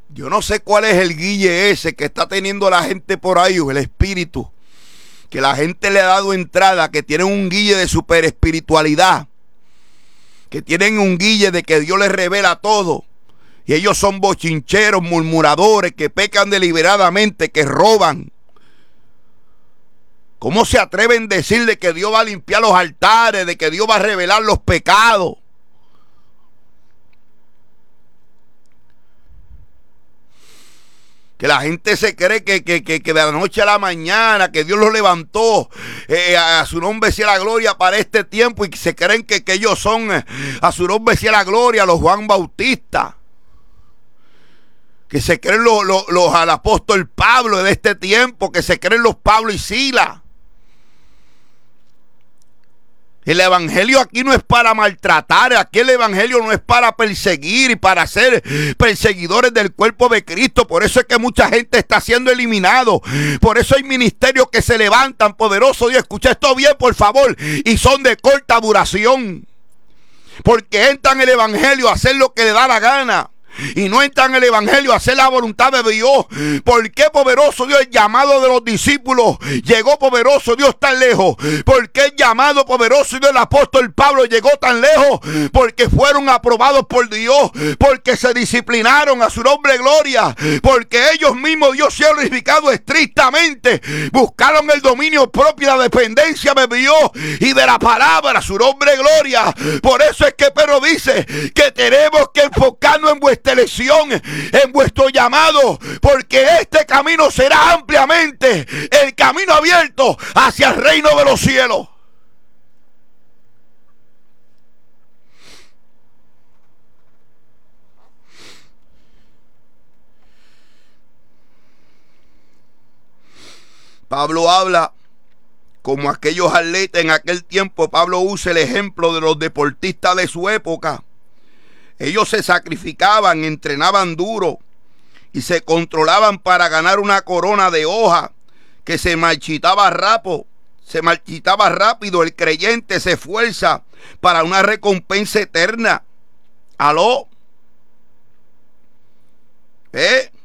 Yo no sé cuál es el guille ese que está teniendo la gente por ahí, o el espíritu, que la gente le ha dado entrada, que tienen un guille de super espiritualidad, que tienen un guille de que Dios les revela todo. Y ellos son bochincheros, murmuradores, que pecan deliberadamente, que roban. ¿Cómo se atreven a decir de que Dios va a limpiar los altares, de que Dios va a revelar los pecados? Que la gente se cree que de la noche a la mañana, que Dios los levantó, a su nombre sea la gloria para este tiempo, y se creen que ellos son, a su nombre sea la gloria, los Juan Bautista. Que se creen los al apóstol Pablo de este tiempo, que se creen los Pablo y Sila. El evangelio aquí no es para maltratar, aquí el evangelio no es para perseguir y para ser perseguidores del cuerpo de Cristo. Por eso es que mucha gente está siendo eliminado. Por eso hay ministerios que se levantan, poderoso Dios, escucha esto bien por favor, y son de corta duración. Porque entran en el evangelio a hacer lo que le da la gana. Y no entran en el evangelio a hacer la voluntad de Dios. ¿Por qué, poderoso Dios, el llamado de los discípulos llegó, poderoso Dios, tan lejos? ¿Por qué el llamado, poderoso Dios, del apóstol Pablo llegó tan lejos? Porque fueron aprobados por Dios, porque se disciplinaron, a su nombre gloria, porque ellos mismos, Dios se ha glorificado estrictamente, buscaron el dominio propio y la dependencia de Dios y de la palabra, a su nombre gloria. Por eso es que Pedro dice que tenemos que enfocarnos en vuestra elección, en vuestro llamado, porque este camino será ampliamente el camino abierto hacia el reino de los cielos. Pablo habla como aquellos atletas en aquel tiempo. Pablo usa el ejemplo de los deportistas de su época. Ellos se sacrificaban, entrenaban duro y se controlaban para ganar una corona de hoja que se marchitaba rápido. El creyente se esfuerza para una recompensa eterna. ¿Aló?